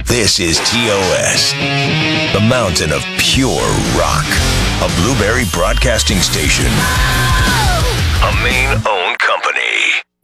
This is TOS, the mountain of pure rock. A Blueberry Broadcasting Station. A Maine-owned company.